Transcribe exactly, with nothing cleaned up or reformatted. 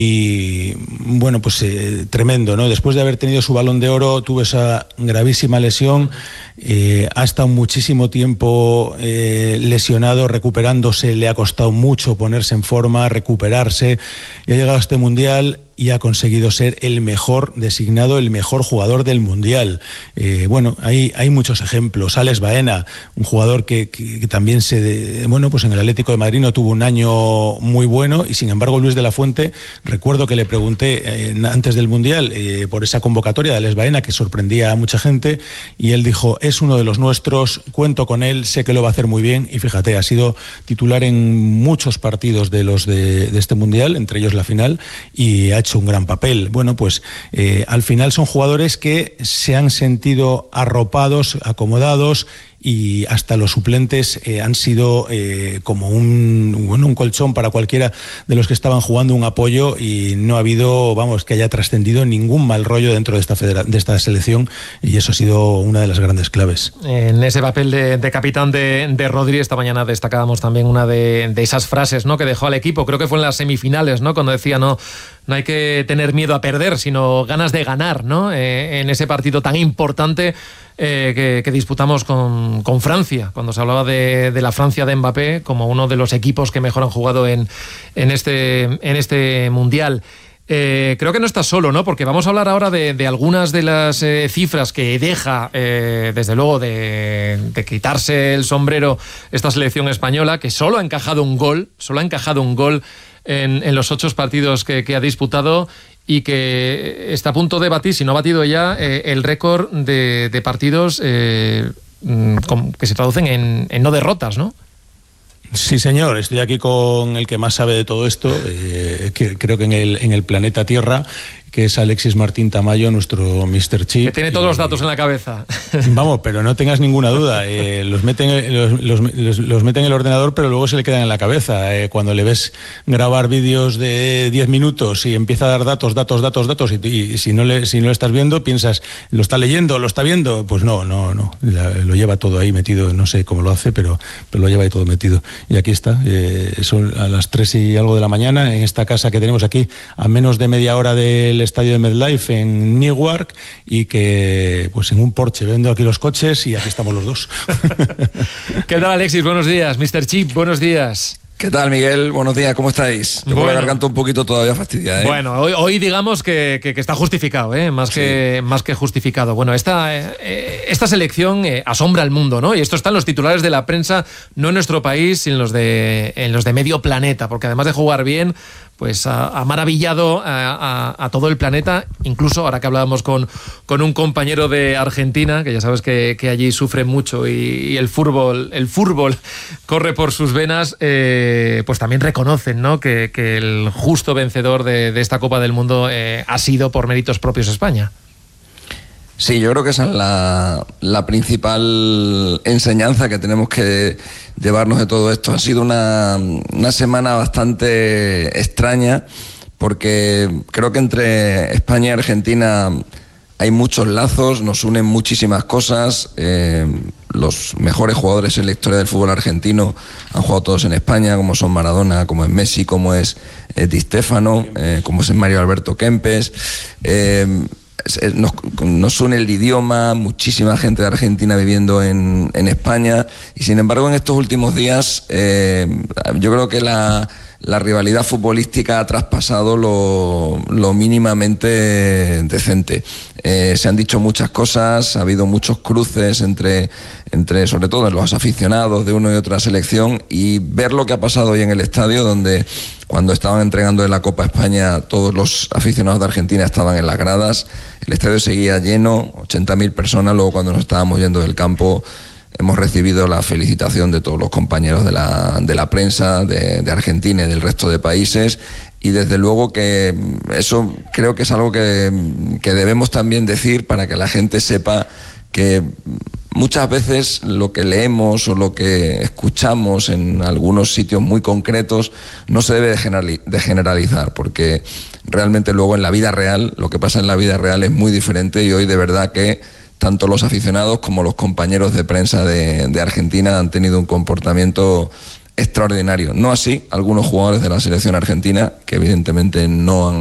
Y bueno, pues eh, tremendo, ¿no? Después de haber tenido su Balón de Oro, tuvo esa gravísima lesión, eh, ha estado muchísimo tiempo eh, lesionado, recuperándose, le ha costado mucho ponerse en forma, recuperarse, y ha llegado a este Mundial y ha conseguido ser el mejor designado, el mejor jugador del Mundial. Eh, bueno, hay, hay muchos ejemplos. Alex Baena, un jugador que, que, que también se... De, bueno, pues en el Atlético de Madrid no tuvo un año muy bueno, y sin embargo Luis de la Fuente, recuerdo que le pregunté eh, antes del Mundial eh, por esa convocatoria de Alex Baena, que sorprendía a mucha gente, y él dijo, es uno de los nuestros, cuento con él, sé que lo va a hacer muy bien, y fíjate, ha sido titular en muchos partidos de los de, de este Mundial, entre ellos la final, y ha hecho un gran papel. Bueno, pues eh, al final son jugadores que se han sentido arropados, acomodados, y hasta los suplentes eh, han sido eh, como un, bueno, un colchón para cualquiera de los que estaban jugando, un apoyo, y no ha habido, vamos, que haya trascendido ningún mal rollo dentro de esta, federa- de esta selección, y eso ha sido una de las grandes claves. En ese papel de, de capitán de, de Rodri, esta mañana destacábamos también una de, de esas frases, ¿no?, que dejó al equipo, creo que fue en las semifinales, ¿no?, cuando decía, no, no hay que tener miedo a perder, sino ganas de ganar, ¿no?, eh, en ese partido tan importante Eh, que, que disputamos con, con Francia, cuando se hablaba de, de la Francia de Mbappé como uno de los equipos que mejor han jugado en, en, este, en este Mundial. Eh, creo que no estás solo, ¿no? Porque vamos a hablar ahora de, de algunas de las eh, cifras que deja, eh, desde luego, de, de quitarse el sombrero esta selección española, que solo ha encajado un gol, solo ha encajado un gol en, en los ocho partidos que, que ha disputado, y que está a punto de batir, si no ha batido ya, eh, el récord de, de partidos eh, que se traducen en, en no derrotas, ¿no? Sí, señor, estoy aquí con el que más sabe de todo esto, eh, que creo que en el, en el planeta Tierra, que es Alexis Martín Tamayo, nuestro míster Chip. Que tiene todos y, los datos en la cabeza. Vamos, pero no tengas ninguna duda, eh, los, meten, los, los, los, los mete en el ordenador, pero luego se le quedan en la cabeza. Eh, cuando le ves grabar vídeos de diez minutos y empieza a dar datos, datos, datos, datos, y, y si, no le, si no lo estás viendo, piensas, ¿lo está leyendo, lo está viendo? Pues no, no, no, la, lo lleva todo ahí metido, no sé cómo lo hace, pero, pero lo lleva ahí todo metido. Y aquí está, eh, son a las tres y algo de la mañana, en esta casa que tenemos aquí, a menos de media hora del estadio de MetLife en Newark, y que pues en un Porsche vendo aquí los coches, y aquí estamos los dos. ¿Qué tal, Alexis? Buenos días. míster Chip, buenos días. ¿Qué tal, Miguel? Buenos días, ¿cómo estáis? Yo bueno, con la garganta un poquito todavía fastidiada, ¿eh? Bueno, hoy, hoy digamos que, que, que está justificado, ¿eh? Más, sí. que, más que justificado. Bueno, esta, eh, esta selección eh, asombra al mundo, ¿no? Y esto está en los titulares de la prensa, no en nuestro país, sino en los de, en los de medio planeta, porque además de jugar bien, pues ha, ha maravillado a, a, a todo el planeta, incluso ahora que hablábamos con, con un compañero de Argentina, que ya sabes que, que allí sufre mucho, y, y el fútbol, el fútbol corre por sus venas, eh, pues también reconocen, ¿no?, que, que el justo vencedor de, de esta Copa del Mundo eh, ha sido por méritos propios España. Sí, yo creo que esa es la, la principal enseñanza que tenemos que llevarnos de todo esto. Ha sido una, una semana bastante extraña, porque creo que entre España y Argentina hay muchos lazos, nos unen muchísimas cosas. Eh, los mejores jugadores en la historia del fútbol argentino han jugado todos en España, como son Maradona, como es Messi, como es eh, Di Stéfano, eh, como es Mario Alberto Kempes. Eh, Nos, nos une el idioma, muchísima gente de Argentina viviendo en, en España, y sin embargo en estos últimos días eh, yo creo que la, la rivalidad futbolística ha traspasado lo, lo mínimamente decente. Eh, se han dicho muchas cosas, ha habido muchos cruces entre, entre sobre todo los aficionados de una y otra selección, y ver lo que ha pasado hoy en el estadio, donde cuando estaban entregando la Copa España todos los aficionados de Argentina estaban en las gradas, el estadio seguía lleno, ochenta mil personas. Luego, cuando nos estábamos yendo del campo, hemos recibido la felicitación de todos los compañeros de la, de la prensa de, de Argentina y del resto de países, y desde luego que eso creo que es algo que, que debemos también decir, para que la gente sepa que muchas veces lo que leemos o lo que escuchamos en algunos sitios muy concretos no se debe de generalizar, porque realmente luego en la vida real, lo que pasa en la vida real es muy diferente, y hoy de verdad que tanto los aficionados como los compañeros de prensa de, de Argentina han tenido un comportamiento extraordinario. No así algunos jugadores de la selección argentina, que evidentemente no han